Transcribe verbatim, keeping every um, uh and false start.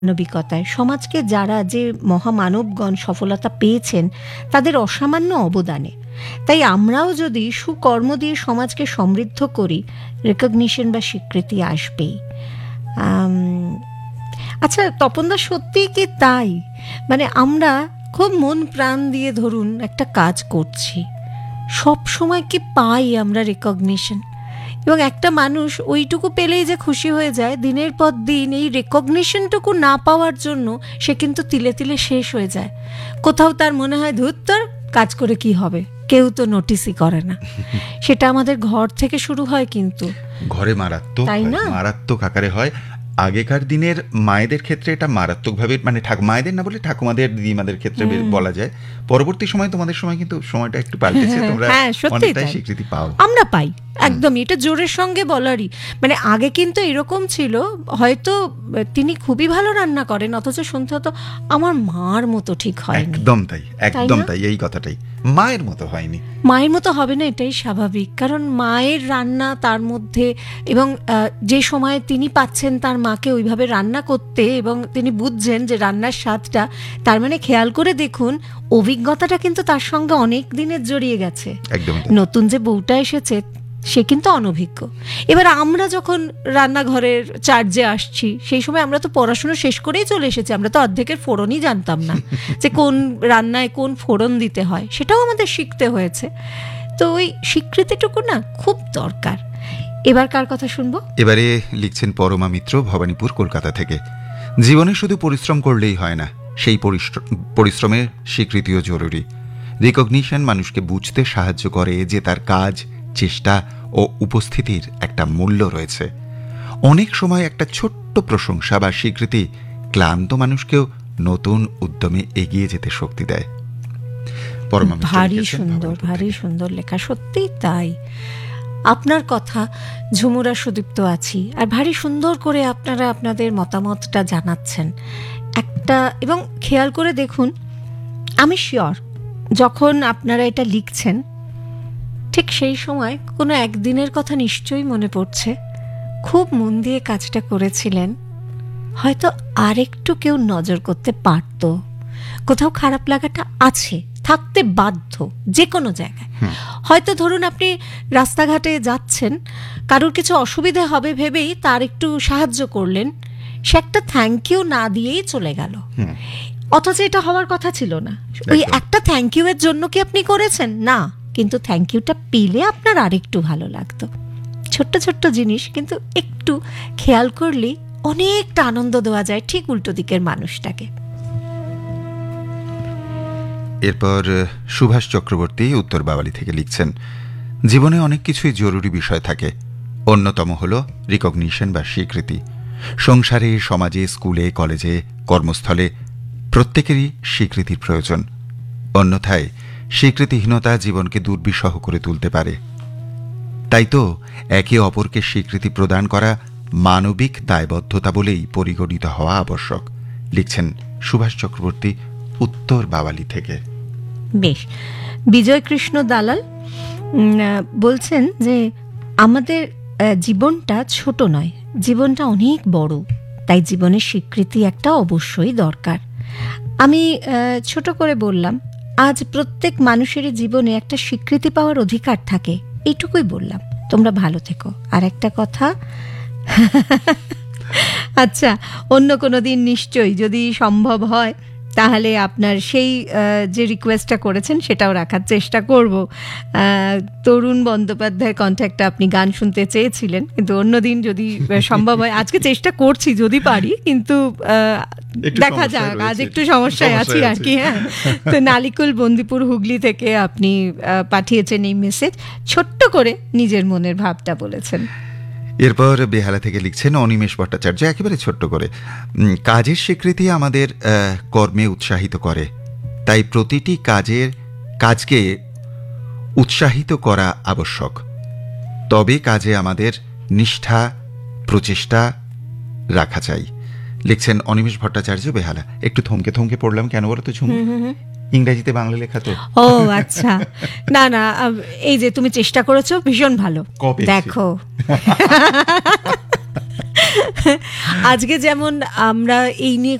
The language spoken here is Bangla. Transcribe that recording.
মানবিকতায় সমাজকে যারা যে মহামানবগণ সফলতা পেয়েছেন তাদের অসামান্য অবদানে। তাই আমরাও যদি সুকর্ম দিয়ে সমাজকে সমৃদ্ধ করি, রেকগনিশন বা স্বীকৃতি আসবেই। আচ্ছা তপনদা, সত্যিই কি তাই? মানে আমরা খুব মন প্রাণ দিয়ে ধরুন একটা কাজ করছি, সব সময় কি পাই আমরা রেকগনিশন? এবং একটা মানুষ ওইটুকু পেলেই যে খুশি হয়ে যায়, দিনের পর দিন এই রেকগনিশনটুকু না পাওয়ার জন্য সে কিন্তু তিলে তিলে শেষ হয়ে যায়। কোথাও তার মনে হয় ধুর তোর কাজ করে কি হবে, কেউ তো নোটিসই করে না। সেটা আমাদের ঘর থেকে শুরু হয়, কিন্তু ঘরে মারাত্মক, তাই না? মারাত্মক আকারে হয়। আগেকার দিনের মায়েদের ক্ষেত্রে এটা মারাত্মকভাবে, মানে মায়েদের না বলে ঠাকুমাদের, দিদিমাদের ক্ষেত্রে বলা যায়। পরবর্তী সময় তোমাদের সময় কিন্তু সময়টা একটু পাল্টেছে, তোমরা অনেকটাই স্বীকৃতি পাও। আমরা পাই একদম, এটা জোরের সঙ্গে বলারই। মানে আগে কিন্তু এরকম ছিল, হয়তো তিনি খুবই ভালো রান্না করেন, অথচ শুনতে হতো আমার মার মতো ঠিক হয়নি। একদম তাই, একদম তাই, এই কথাটাই, মায়ের মতো হয়নি, মায়ের মতো হবে না, এটাই স্বাভাবিক। কারণ মায়ের রান্না তার মধ্যে, এবং যে সময় তিনি পাচ্ছেন তার মাকে ওইভাবে রান্না করতে, এবং তিনি বুঝছেন যে রান্নার স্বাদটা, তার মানে খেয়াল করে দেখুন অভিজ্ঞতাটা কিন্তু তার সঙ্গে অনেক দিনের জড়িয়ে গেছে। একদম। নতুন যে বউটা এসেছে সে কিন্তু অনভিজ্ঞ। এবার আমরা যখন রান্নাঘরের চার্জে আসছি, সেই সময় আমরা তো পড়াশুনো শেষ করেই চলে এসেছি, আমরা তো অর্ধেকের ফোড়নই জানতাম না যে কোন রান্নায় কোন ফোড়ন দিতে হয়, সেটাও আমাদের শিখতে হয়েছে। তো ওই স্বীকৃতিটুকু না খুব দরকার। এবার কার কথা শুনবো? এবারে লিখছেন পরমা মিত্র, ভবানীপুর, কলকাতা থেকে। জীবনে শুধু পরিশ্রম করলেই হয় না, সেই পরিশ্রমের স্বীকৃতিও জরুরি। রিকগনিশন মানুষকে বুঝতে সাহায্য করে যে তার কাজ, চেষ্টা ও উপস্থিতির একটা মূল্য রয়েছে। অনেক সময় একটা ছোট্ট প্রশংসা বা স্বীকৃতি ক্লান্ত মানুষকেও নতুন উদ্যমে এগিয়ে যেতে শক্তি দেয়। ভারী সুন্দর, ভারী সুন্দর লেখা, সত্যিই তাই। আপনার কথা ঝুমুরা সুদীপ্ত আছি, আর ভারী সুন্দর করে আপনারা আপনাদের মতামতটা জানাচ্ছেন একটা। এবং খেয়াল করে দেখুন, আমি শিওর যখন আপনারা এটা লিখছেন ঠিক সেই সময় কোনো একদিনের কথা নিশ্চয়ই মনে পড়ছে, খুব মন দিয়ে কাজটা করেছিলেন, হয়তো আরেকটু কেউ নজর করতে পারত। কোথাও খারাপ লাগাটা আছে, থাকতে বাধ্য যে কোনো জায়গায়। হয়তো ধরুন আপনি রাস্তাঘাটে যাচ্ছেন, কারোর কিছু অসুবিধা হবে ভেবেই তার একটু সাহায্য করলেন, সে একটা থ্যাংক ইউ না দিয়েই চলে গেল, অথচ এটা হওয়ার কথা ছিল না। ওই একটা থ্যাংক ইউ এর জন্য কি আপনি করেছেন? না, কিন্তু থ্যাংক ইউটা পেলে আপনার আরেকটু ভালো লাগতো। ছোট্ট ছোট্ট জিনিস, কিন্তু একটু খেয়াল করলেই অনেকটা আনন্দ দেওয়া যায় ঠিক উল্টো দিকের মানুষটাকে। এরপর সুভাষ চক্রবর্তী, উত্তর বাওয়ালি থেকে লিখছেন, জীবনে অনেক কিছুই জরুরি বিষয় থাকে, অন্যতম হল রিকগনিশন বা স্বীকৃতি। সংসারে, সমাজে, স্কুলে, কলেজে, কর্মস্থলে প্রত্যেকেরই স্বীকৃতির প্রয়োজন। অন্যথায় স্বীকৃতিহীনতা জীবনকে দুর্বিষহ করে তুলতে পারে। তাই তো একে অপরকে স্বীকৃতি প্রদান করা মানবিক দায়বদ্ধতা বলেই পরিগণিত হওয়া আবশ্যক। লিখছেন সুভাষ চক্রবর্তী, উত্তর বাওয়ালি থেকে। বেশ, বিজয় কৃষ্ণ দালাল বলছেন যে আমাদের জীবনটা ছোট নয়, জীবনটা অনেক বড়, তাই জীবনের স্বীকৃতি একটা অবশ্যই দরকার। আমি ছোট করে বললাম, আজ প্রত্যেক মানুষেরই জীবনে একটা স্বীকৃতি পাওয়ার অধিকার থাকে, এইটুকুই বললাম। তোমরা ভালো থেকো। আর একটা কথা, আচ্ছা অন্য কোনো দিন নিশ্চয়ই যদি সম্ভব হয় তাহলে আপনার সেই যে রিকোয়েস্টটা করেছেন সেটাও রাখার চেষ্টা করব। তরুণ বন্দ্যোপাধ্যায়ের কন্ট্যাক্টটা আপনি গান শুনতে চেয়েছিলেন, কিন্তু অন্যদিন যদি সম্ভব হয়, আজকে চেষ্টা করছি যদি পারি, কিন্তু দেখা যাক, আজ একটু সমস্যায় আছি আর কি। হ্যাঁ, তো নালিকুল বন্দিপুর হুগলি থেকে আপনি পাঠিয়েছেন এই মেসেজ, ছোট্ট করে নিজের মনের ভাবটা বলেছেন। এরপর বেহালা থেকে লিখছেন অনিমেষ ভট্টাচার্য, একেবারে ছোট্ট করে, কাজের স্বীকৃতি আমাদের কর্মে উৎসাহিত করে, তাই প্রতিটি কাজের কাজকে উৎসাহিত করা আবশ্যক। তবে কাজে আমাদের নিষ্ঠা, প্রচেষ্টা রাখা চাই। লিখছেন অনিমেষ ভট্টাচার্য, বেহালা। একটু থমকে থমকে পড়লাম কেন বলো তো ঝুম, ইংরেজিতে বাংলা লেখা তো। ও আচ্ছা, না না, এই যে তুমি চেষ্টা করেছো ভীষণ ভালো, দেখো আজকে যেমন আমরা এই নিয়ে